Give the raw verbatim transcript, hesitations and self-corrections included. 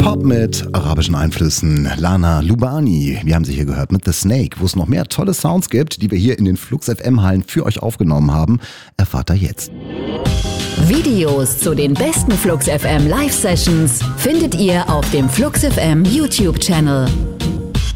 Pop mit arabischen Einflüssen. Lana Lubani, wir haben sie hier gehört mit The Snake. Wo es noch mehr tolle Sounds gibt, die wir hier in den Flux F M Hallen für euch aufgenommen haben, erfahrt ihr jetzt. Videos zu den besten Flux F M Live Sessions findet ihr auf dem Flux F M YouTube Channel.